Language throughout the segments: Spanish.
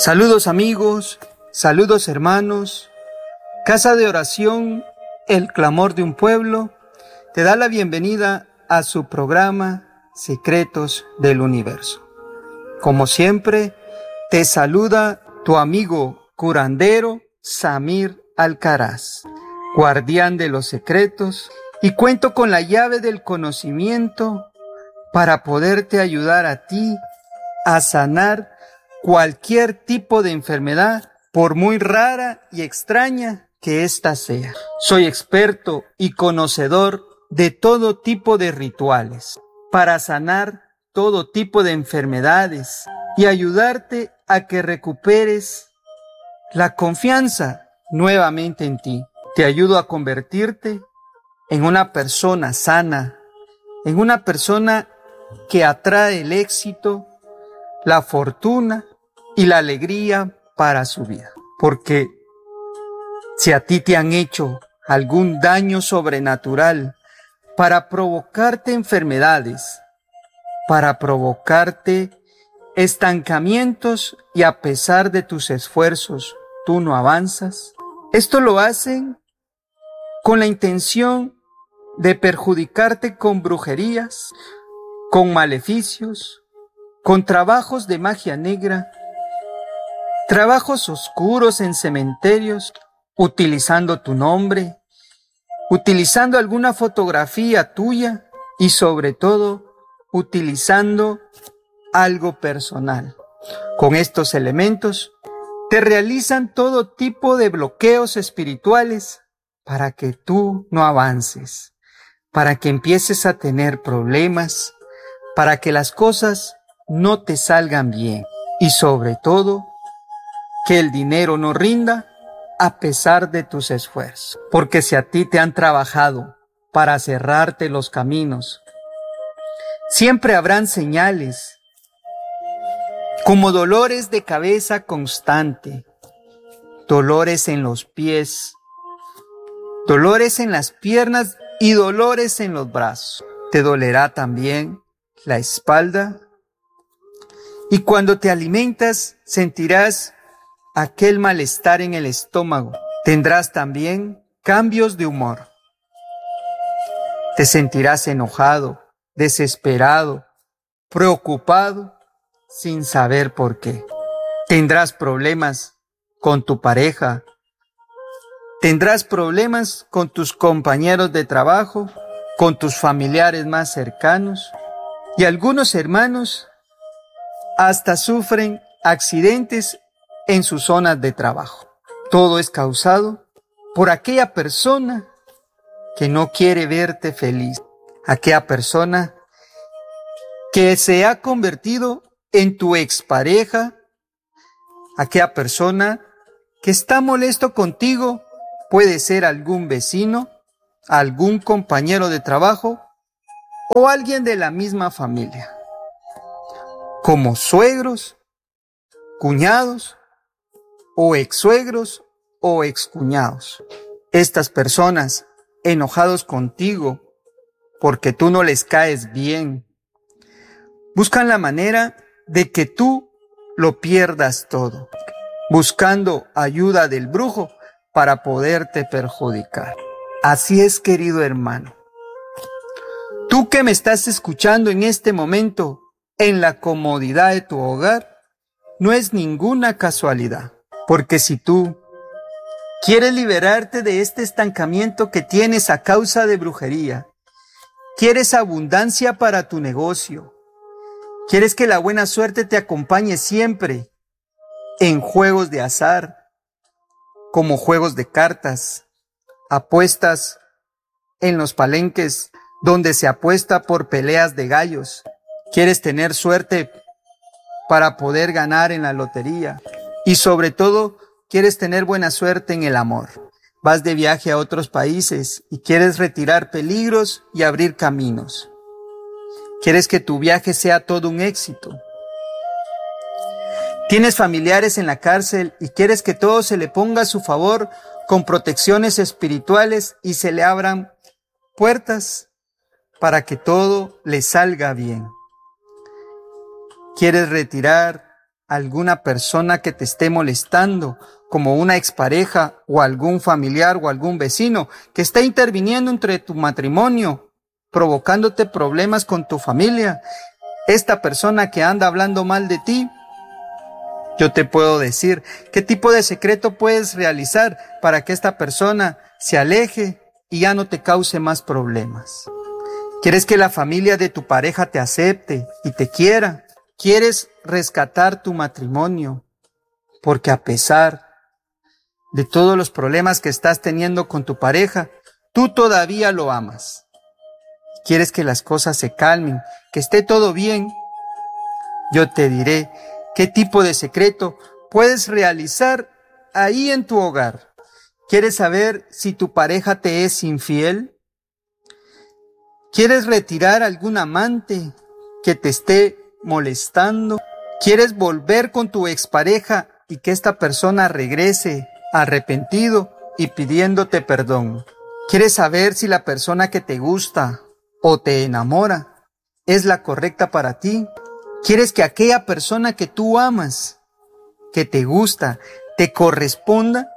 Saludos amigos, saludos hermanos. Casa de Oración, El Clamor de un Pueblo, te da la bienvenida a su programa Secretos del Universo. Como siempre, te saluda tu amigo curandero Samir Alcaraz, guardián de los secretos, y cuento con la llave del conocimiento para poderte ayudar a ti a sanar cualquier tipo de enfermedad, por muy rara y extraña que ésta sea. Soy experto y conocedor de todo tipo de rituales para sanar todo tipo de enfermedades y ayudarte a que recuperes la confianza nuevamente en ti. Te ayudo a convertirte en una persona sana, en una persona que atrae el éxito, la fortuna y la alegría para su vida. Porque si a ti te han hecho algún daño sobrenatural para provocarte enfermedades, para provocarte estancamientos y a pesar de tus esfuerzos tú no avanzas, esto lo hacen con la intención de perjudicarte con brujerías, con maleficios, con trabajos de magia negra, trabajos oscuros en cementerios, utilizando tu nombre, utilizando alguna fotografía tuya y sobre todo utilizando algo personal. Con estos elementos te realizan todo tipo de bloqueos espirituales para que tú no avances, para que empieces a tener problemas, para que las cosas no te salgan bien y sobre todo que el dinero no rinda a pesar de tus esfuerzos. Porque si a ti te han trabajado para cerrarte los caminos, siempre habrán señales como dolores de cabeza constante, dolores en los pies, dolores en las piernas y dolores en los brazos. Te dolerá también la espalda y cuando te alimentas sentirás aquel malestar en el estómago. Tendrás también cambios de humor. Te sentirás enojado, desesperado, preocupado, sin saber por qué. Tendrás problemas con tu pareja. Tendrás problemas con tus compañeros de trabajo, con tus familiares más cercanos. Y algunos hermanos hasta sufren accidentes en sus zonas de trabajo. Todo es causado por aquella persona que no quiere verte feliz, aquella persona que se ha convertido en tu expareja, aquella persona que está molesto contigo, puede ser algún vecino, algún compañero de trabajo o alguien de la misma familia, como suegros, cuñados, o ex-suegros o ex-cuñados. Estas personas enojados contigo porque tú no les caes bien, buscan la manera de que tú lo pierdas todo, buscando ayuda del brujo para poderte perjudicar. Así es, querido hermano. Tú que me estás escuchando en este momento, en la comodidad de tu hogar, no es ninguna casualidad. Porque si tú quieres liberarte de este estancamiento que tienes a causa de brujería, quieres abundancia para tu negocio, quieres que la buena suerte te acompañe siempre en juegos de azar, como juegos de cartas, apuestas en los palenques donde se apuesta por peleas de gallos, quieres tener suerte para poder ganar en la lotería, y sobre todo, quieres tener buena suerte en el amor. Vas de viaje a otros países y quieres retirar peligros y abrir caminos. Quieres que tu viaje sea todo un éxito. Tienes familiares en la cárcel y quieres que todo se le ponga a su favor con protecciones espirituales y se le abran puertas para que todo le salga bien. Quieres retirar alguna persona que te esté molestando, como una expareja o algún familiar o algún vecino que esté interviniendo entre tu matrimonio, provocándote problemas con tu familia, esta persona que anda hablando mal de ti, yo te puedo decir qué tipo de secreto puedes realizar para que esta persona se aleje y ya no te cause más problemas. ¿Quieres que la familia de tu pareja te acepte y te quiera? ¿Quieres rescatar tu matrimonio? Porque a pesar de todos los problemas que estás teniendo con tu pareja, tú todavía lo amas. ¿Quieres que las cosas se calmen, que esté todo bien? Yo te diré qué tipo de secreto puedes realizar ahí en tu hogar. ¿Quieres saber si tu pareja te es infiel? ¿Quieres retirar algún amante que te esté molestando? ¿Quieres volver con tu expareja y que esta persona regrese arrepentido y pidiéndote perdón? ¿Quieres saber si la persona que te gusta o te enamora es la correcta para ti? ¿Quieres que aquella persona que tú amas, que te gusta, te corresponda?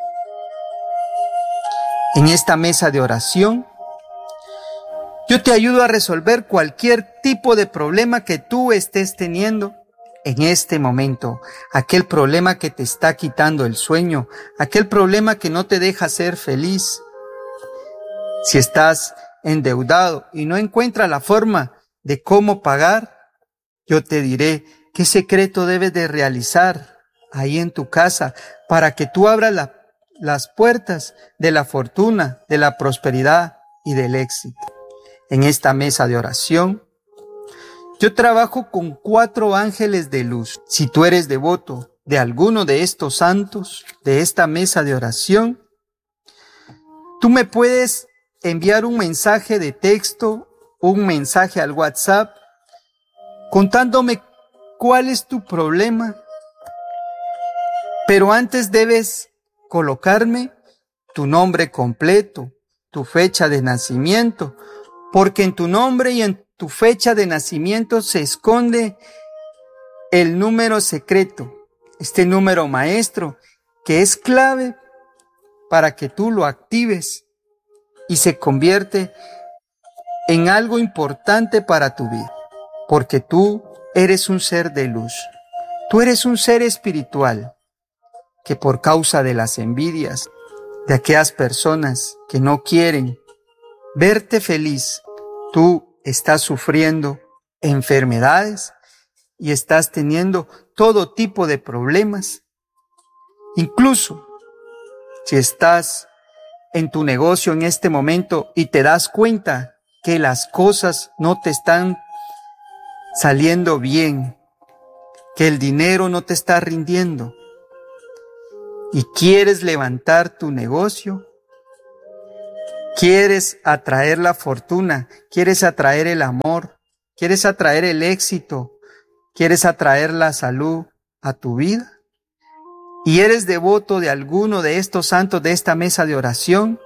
En esta mesa de oración, yo te ayudo a resolver cualquier tipo de problema que tú estés teniendo en este momento. Aquel problema que te está quitando el sueño, aquel problema que no te deja ser feliz. Si estás endeudado y no encuentras la forma de cómo pagar, yo te diré qué secreto debes de realizar ahí en tu casa para que tú abras las puertas de la fortuna, de la prosperidad y del éxito. En esta mesa de oración, yo trabajo con 4 ángeles de luz. Si tú eres devoto de alguno de estos santos, de esta mesa de oración, tú me puedes enviar un mensaje de texto, un mensaje al WhatsApp, contándome cuál es tu problema. Pero antes debes colocarme tu nombre completo, tu fecha de nacimiento, porque en tu nombre y en tu fecha de nacimiento se esconde el número secreto, este número maestro, que es clave para que tú lo actives y se convierte en algo importante para tu vida, porque tú eres un ser de luz, tú eres un ser espiritual, que por causa de las envidias de aquellas personas que no quieren verte feliz, tú estás sufriendo enfermedades y estás teniendo todo tipo de problemas. Incluso si estás en tu negocio en este momento y te das cuenta que las cosas no te están saliendo bien, que el dinero no te está rindiendo y quieres levantar tu negocio, quieres atraer la fortuna, quieres atraer el amor, quieres atraer el éxito, quieres atraer la salud a tu vida, y eres devoto de alguno de estos santos de esta mesa de oración,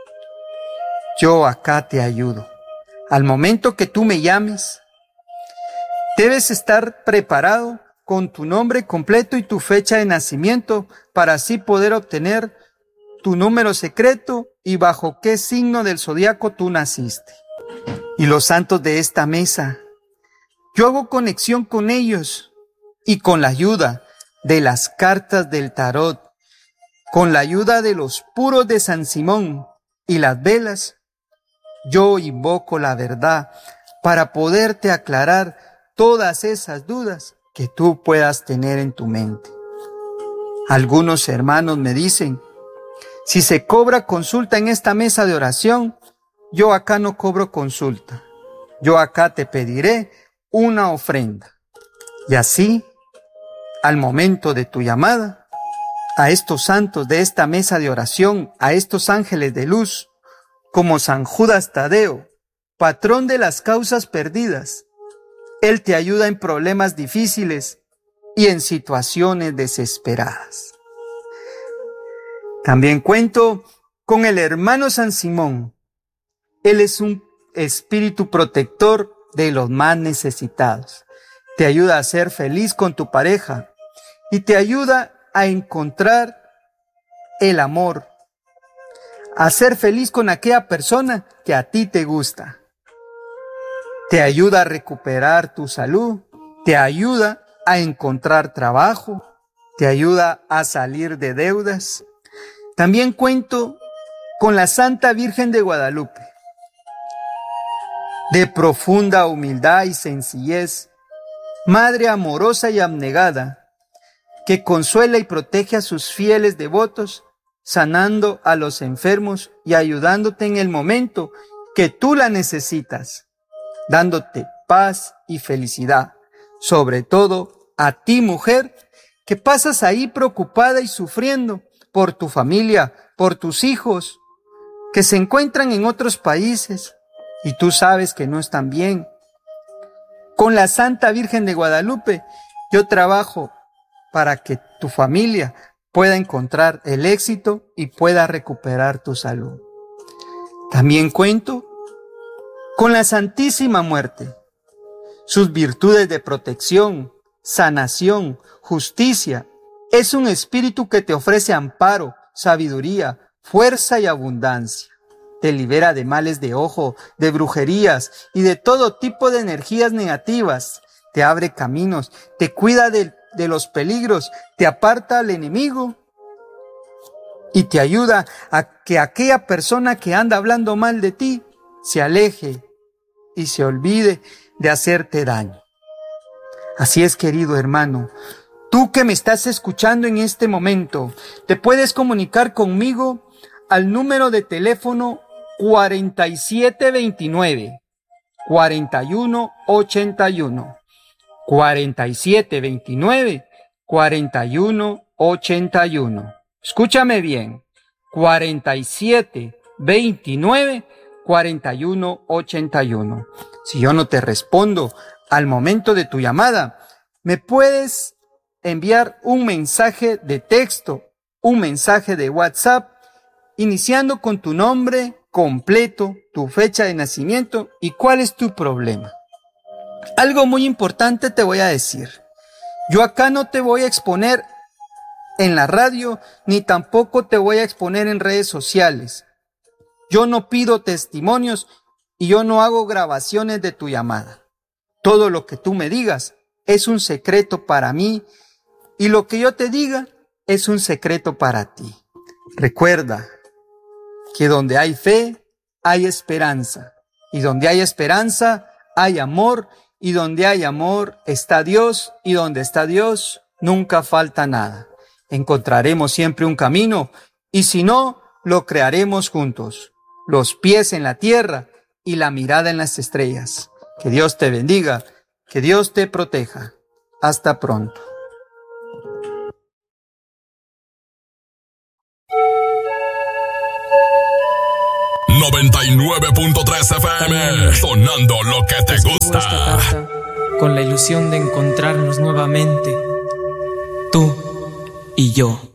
yo acá te ayudo. Al momento que tú me llames, debes estar preparado con tu nombre completo y tu fecha de nacimiento para así poder obtener tu número secreto y bajo qué signo del zodiaco tú naciste. Y los santos de esta mesa, yo hago conexión con ellos y con la ayuda de las cartas del tarot, con la ayuda de los puros de San Simón y las velas, yo invoco la verdad para poderte aclarar todas esas dudas que tú puedas tener en tu mente. Algunos hermanos me dicen, si se cobra consulta en esta mesa de oración, yo acá no cobro consulta. Yo acá te pediré una ofrenda. Y así, al momento de tu llamada, a estos santos de esta mesa de oración, a estos ángeles de luz, como San Judas Tadeo, patrón de las causas perdidas, él te ayuda en problemas difíciles y en situaciones desesperadas. También cuento con el hermano San Simón. Él es un espíritu protector de los más necesitados. Te ayuda a ser feliz con tu pareja y te ayuda a encontrar el amor, a ser feliz con aquella persona que a ti te gusta. Te ayuda a recuperar tu salud, te ayuda a encontrar trabajo, te ayuda a salir de deudas. También cuento con la Santa Virgen de Guadalupe, de profunda humildad y sencillez, madre amorosa y abnegada, que consuela y protege a sus fieles devotos, sanando a los enfermos y ayudándote en el momento que tú la necesitas, dándote paz y felicidad, sobre todo a ti, mujer, que pasas ahí preocupada y sufriendo por tu familia, por tus hijos, que se encuentran en otros países y tú sabes que no están bien. Con la Santa Virgen de Guadalupe, yo trabajo para que tu familia pueda encontrar el éxito y pueda recuperar tu salud. También cuento con la Santísima Muerte, sus virtudes de protección, sanación, justicia. Es un espíritu que te ofrece amparo, sabiduría, fuerza y abundancia. Te libera de males de ojo, de brujerías y de todo tipo de energías negativas. Te abre caminos, te cuida de los peligros, te aparta al enemigo y te ayuda a que aquella persona que anda hablando mal de ti se aleje y se olvide de hacerte daño. Así es, querido hermano, tú que me estás escuchando en este momento, te puedes comunicar conmigo al número de teléfono 4729 4181. 4729 4181. Escúchame bien. 4729 4181. Si yo no te respondo al momento de tu llamada, me puedes enviar un mensaje de texto, un mensaje de WhatsApp, iniciando con tu nombre completo, tu fecha de nacimiento y cuál es tu problema. Algo muy importante te voy a decir. Yo acá no te voy a exponer en la radio, ni tampoco te voy a exponer en redes sociales. Yo no pido testimonios y yo no hago grabaciones de tu llamada. Todo lo que tú me digas es un secreto para mí y lo que yo te diga es un secreto para ti. Recuerda que donde hay fe, hay esperanza. Y donde hay esperanza, hay amor. Y donde hay amor, está Dios. Y donde está Dios, nunca falta nada. Encontraremos siempre un camino. Y si no, lo crearemos juntos. Los pies en la tierra y la mirada en las estrellas. Que Dios te bendiga. Que Dios te proteja. Hasta pronto. .3 FM, sonando lo que te gusta. Esta carta con la ilusión de encontrarnos nuevamente, tú y yo.